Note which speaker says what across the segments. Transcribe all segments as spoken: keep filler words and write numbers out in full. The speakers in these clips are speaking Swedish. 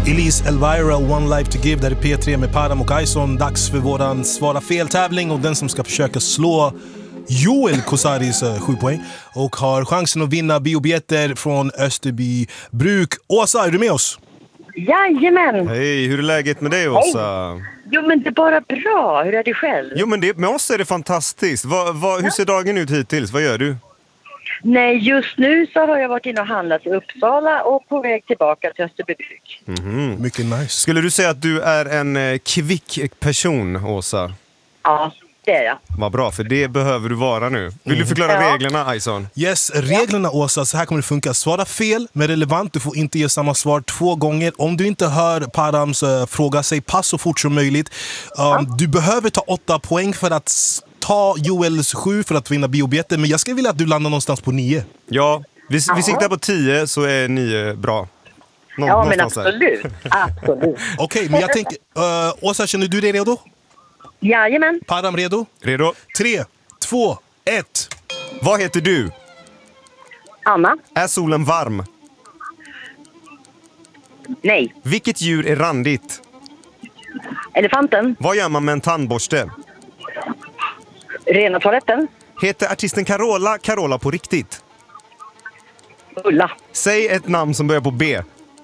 Speaker 1: Elise Elvira, One Life to Give, där är P tre med Param och Ison. Dags för våran Svara fel-tävling och den som ska försöka slå Joel Kosaris uh, sju poäng och har chansen att vinna biobiljetter från Österby Bruk. Åsa, är du med oss?
Speaker 2: Jajamän!
Speaker 3: Hej, hur är läget med dig, Åsa?
Speaker 2: Hej. Jo, men det är bara bra. Hur är det själv?
Speaker 3: Jo, men det, med oss är det fantastiskt. Va, va, hur ser dagen ut hittills? Vad gör du?
Speaker 2: Nej, just nu så har jag varit inne och handlat i Uppsala och på väg tillbaka till Österbybruk.
Speaker 3: Mm-hmm.
Speaker 1: Mycket nice.
Speaker 3: Skulle du säga att du är en eh, kvick person, Åsa?
Speaker 2: Ja, det är jag.
Speaker 3: Vad bra, för det behöver du vara nu. Vill mm. du förklara
Speaker 2: ja.
Speaker 3: reglerna, Ison?
Speaker 1: Yes, reglerna, Åsa, så här kommer det funka. Svara fel med relevant, du får inte ge samma svar två gånger. Om du inte hör Params uh, fråga, säg pass så fort som möjligt. Um, ja. Du behöver ta åtta poäng för att ta Joels sju för att vinna biobiljetter, men jag skulle vilja att du landar någonstans på nio.
Speaker 3: Ja, vi, vi siktar på tio så är nio bra. Nå-
Speaker 2: ja, men absolut. absolut.
Speaker 1: Okej, okay, men jag tänker... Uh, Åsa, känner du dig redo?
Speaker 2: Jajamän.
Speaker 1: Param redo?
Speaker 3: Redo.
Speaker 1: Tre, två, ett.
Speaker 3: Vad heter du?
Speaker 2: Anna.
Speaker 3: Är solen varm?
Speaker 2: Nej.
Speaker 3: Vilket djur är randigt?
Speaker 2: Elefanten.
Speaker 3: Vad gör man med en tandborste?
Speaker 2: Rena toaletten.
Speaker 3: Heter artisten Carola Carola på riktigt?
Speaker 2: Ulla.
Speaker 3: Säg ett namn som börjar på B.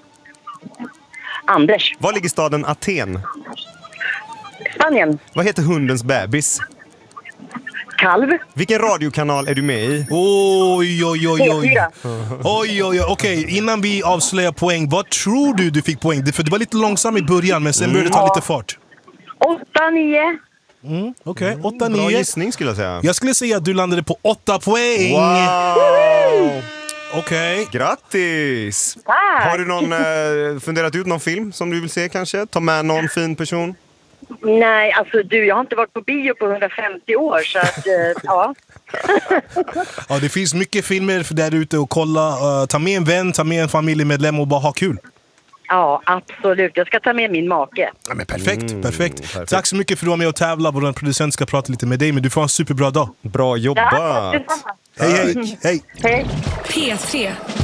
Speaker 2: Anders.
Speaker 3: Var ligger staden Aten?
Speaker 2: Spanien.
Speaker 3: Vad heter hundens bebis?
Speaker 2: Kalv.
Speaker 3: Vilken radiokanal är du med i?
Speaker 1: Oj, oj, oj, oj.
Speaker 2: P fyra.
Speaker 1: Oj, oj, oj. Okej, innan vi avslöjar poäng, vad tror du du fick poäng? För det var lite långsam i början, men sen började det ta lite fart.
Speaker 2: Åtta, nio.
Speaker 1: Mm, Okej, okay. åtta,
Speaker 3: Bra
Speaker 1: nio.
Speaker 3: gissning skulle jag säga.
Speaker 1: Jag skulle säga att du landade på åtta poäng.
Speaker 3: Wow!
Speaker 1: Okej. Okay.
Speaker 3: Grattis!
Speaker 2: Tack.
Speaker 3: Har du någon, eh, funderat ut någon film som du vill se kanske? Ta med någon fin person?
Speaker 2: Nej, alltså du, jag har inte varit på bio på hundrafemtio år, så att, eh, ja.
Speaker 1: Ja, det finns mycket filmer där ute att kolla. Uh, ta med en vän, ta med en familjemedlem och bara ha kul.
Speaker 2: Ja, absolut. Jag ska ta med min make.
Speaker 1: Ja, men perfekt,
Speaker 3: Mm,
Speaker 1: perfekt,
Speaker 3: perfekt.
Speaker 1: Tack så mycket för att du var med och tävla. Vår producent ska prata lite med dig, men du får en superbra dag.
Speaker 3: Bra jobbat!
Speaker 2: Ja,
Speaker 1: Hej, hej, hej.
Speaker 2: hej.
Speaker 4: P tre.